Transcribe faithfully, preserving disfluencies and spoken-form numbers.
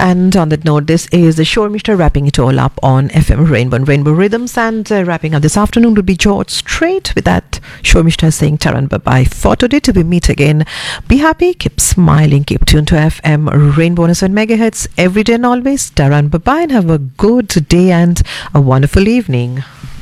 And on that note, this is the show Mister wrapping it all up on F M Rainbow and Rainbow Rhythms. And uh, wrapping up this afternoon will be George Strait. With that, show Mister saying Taran bye-bye for today. Till we meet again, be happy, keep smiling, keep tuned to F M Rainbow one oh seven megahertz every day and always. Taran bye-bye and have a good day and a wonderful evening.